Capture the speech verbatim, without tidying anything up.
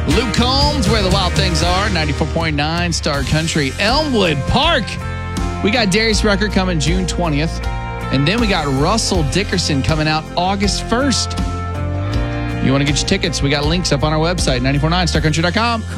Luke Combs, Where the Wild Things Are, ninety-four point nine Star Country. Elmwood Park. We got Darius Rucker coming June twentieth. And then we got Russell Dickerson coming out August first. You want to get your tickets? We got links up on our website, nine four nine star country dot com.